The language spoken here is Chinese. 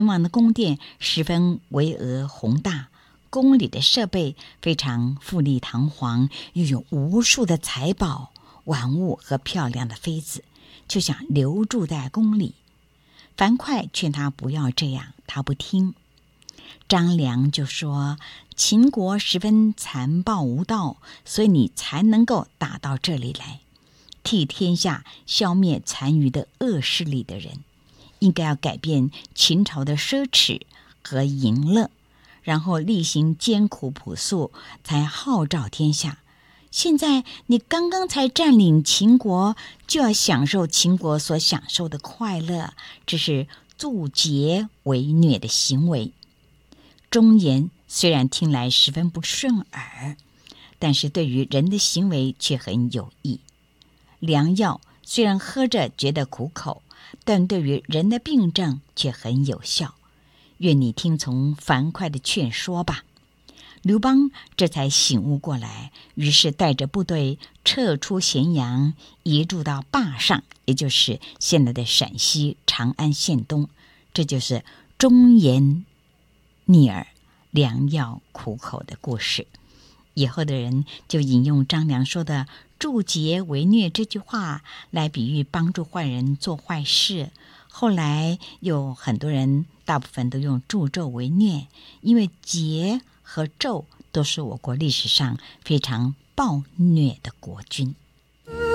王的宫殿十分巍峨宏大，宫里的设备非常富丽堂皇，又有无数的财宝、玩物和漂亮的妃子，就想留住在宫里。樊哙劝他不要这样，他不听。张良就说：秦国十分残暴无道，所以你才能够打到这里来，替天下消灭残余的恶势力的人。应该要改变秦朝的奢侈和淫乐，然后厉行艰苦朴素，才号召天下。现在你刚刚才占领秦国，就要享受秦国所享受的快乐，这是助桀为虐的行为。忠言虽然听来十分不顺耳，但是对于人的行为却很有益。良药虽然喝着觉得苦口，但对于人的病症却很有效。愿你听从樊哙的劝说吧。刘邦这才醒悟过来，于是带着部队撤出咸阳，移驻到灞上，也就是现在的陕西长安县东。这就是忠言逆耳、良药苦口的故事。以后的人就引用张良说的助桀为虐这句话来比喻帮助坏人做坏事。后来有很多人，大部分都用助纣为虐，因为桀和纣都是我国历史上非常暴虐的国君。